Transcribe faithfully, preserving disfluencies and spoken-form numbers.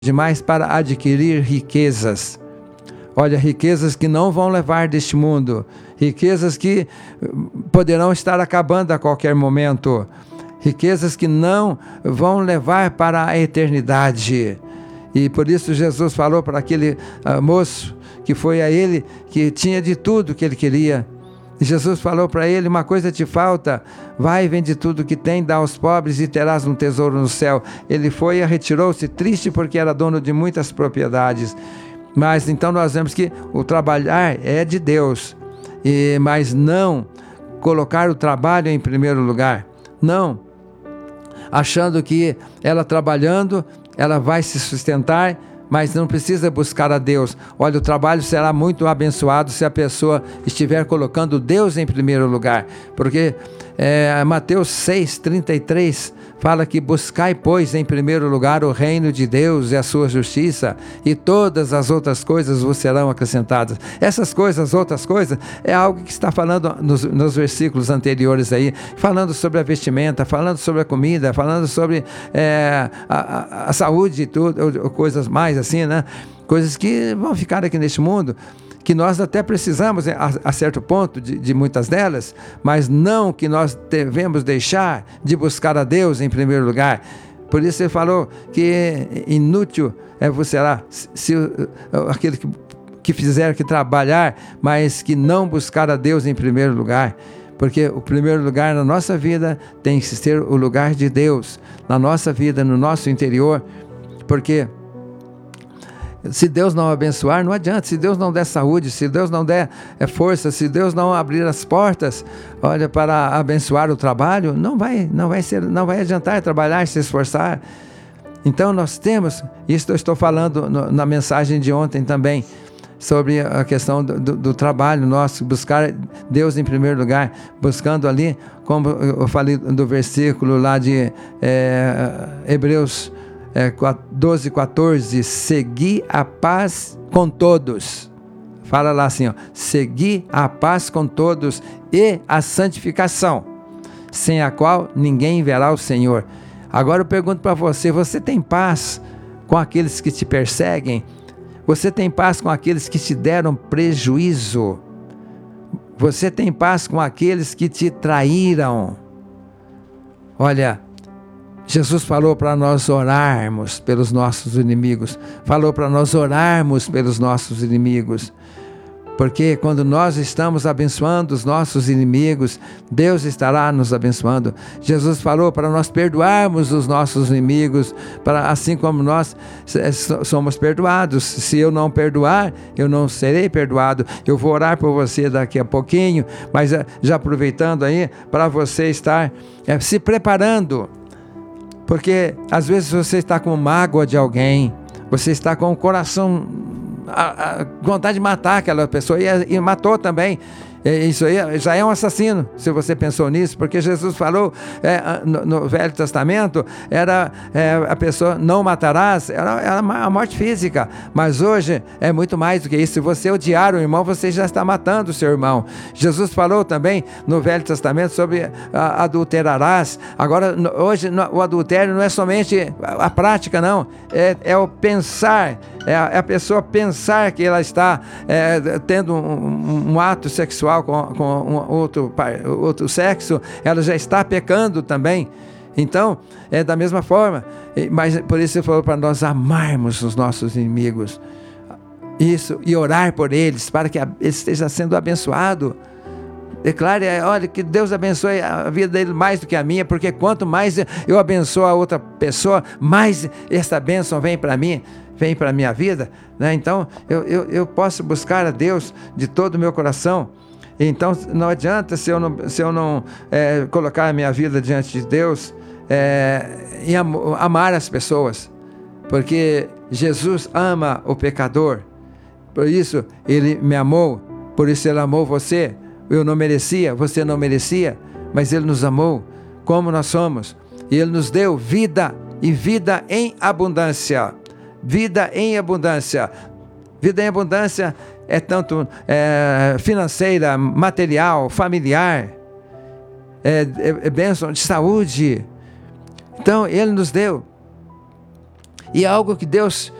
demais para adquirir riquezas. Olha, riquezas que não vão levar deste mundo, riquezas que poderão estar acabando a qualquer momento, riquezas que não vão levar para a eternidade. E por isso Jesus falou para aquele uh, moço, que foi a ele, que tinha de tudo que ele queria. E Jesus falou para ele: uma coisa te falta, vai e vende tudo que tem, dá aos pobres e terás um tesouro no céu. Ele foi e retirou-se triste porque era dono de muitas propriedades. Mas então nós vemos que o trabalhar é de Deus, e, mas não colocar o trabalho em primeiro lugar, não, achando que ela trabalhando, ela vai se sustentar, mas não precisa buscar a Deus. Olha, o trabalho será muito abençoado se a pessoa estiver colocando Deus em primeiro lugar, porque é, Mateus seis, trinta e três fala que buscai, pois, em primeiro lugar o reino de Deus e a sua justiça, e todas as outras coisas vos serão acrescentadas. Essas coisas, outras coisas, é algo que está falando nos, nos versículos anteriores aí, falando sobre a vestimenta, falando sobre a comida, falando sobre é, a, a, a saúde e tudo, coisas mais assim, né? Coisas que vão ficar aqui neste mundo, que nós até precisamos a, a certo ponto de, de muitas delas, mas não que nós devemos deixar de buscar a Deus em primeiro lugar. Por isso ele falou que inútil é você será se, se aquele que, que fizer que trabalhar, mas que não buscar a Deus em primeiro lugar. Porque o primeiro lugar na nossa vida tem que ser o lugar de Deus, na nossa vida, no nosso interior, porque se Deus não abençoar, não adianta. Se Deus não der saúde, se Deus não der força, se Deus não abrir as portas, olha, para abençoar o trabalho, não vai, não vai ser, não vai adiantar trabalhar, se esforçar. Então nós temos, isso eu estou falando no, na mensagem de ontem também, sobre a questão do, do, do trabalho nosso, buscar Deus em primeiro lugar, buscando ali, como eu falei do versículo lá de é, Hebreus É, doze, quatorze, segui a paz com todos. Fala lá assim, ó, segui a paz com todos e a santificação, sem a qual ninguém verá o Senhor. Agora eu pergunto para você, você tem paz com aqueles que te perseguem? Você tem paz com aqueles que te deram prejuízo? Você tem paz com aqueles que te traíram? Olha, Jesus falou para nós orarmos pelos nossos inimigos, falou para nós orarmos pelos nossos inimigos, porque quando nós estamos abençoando os nossos inimigos, Deus estará nos abençoando. Jesus falou para nós perdoarmos os nossos inimigos, para, assim como nós somos perdoados. Se eu não perdoar, eu não serei perdoado. Eu vou orar por você daqui a pouquinho, mas já aproveitando aí, para você estar é, se preparando, porque às vezes você está com mágoa de alguém, você está com o coração, a, a vontade de matar aquela pessoa, e, e matou também. Isso aí já é um assassino, se você pensou nisso, porque Jesus falou é, no, no Velho Testamento, era é, a pessoa não matarás, era, era a morte física, mas hoje é muito mais do que isso. Se você odiar o irmão, você já está matando o seu irmão. Jesus falou também no Velho Testamento sobre a, adulterarás. Agora, no, hoje no, o adultério não é somente a, a prática, não, é, é o pensar, é a, é a pessoa pensar que ela está é, tendo um, um ato sexual com, com um outro, outro sexo, ela já está pecando também. Então, é da mesma forma, mas por isso ele falou para nós amarmos os nossos inimigos, isso, e orar por eles, para que ele esteja sendo abençoado. Declare, olha, que Deus abençoe a vida dele mais do que a minha, porque quanto mais eu abençoo a outra pessoa, mais essa bênção vem para mim, vem para a minha vida, né? Então eu, eu, eu posso buscar a Deus de todo o meu coração. Então não adianta se eu não, se eu não é, colocar a minha vida diante de Deus é, e am, amar as pessoas, porque Jesus ama o pecador, por isso ele me amou, por isso ele amou você. Eu não merecia, você não merecia, mas ele nos amou como nós somos, e ele nos deu vida, e vida em abundância. Vida em abundância. Vida em abundância é tanto é, financeira, material, familiar, é, é, é bênção de saúde. Então ele nos deu. E é algo que Deus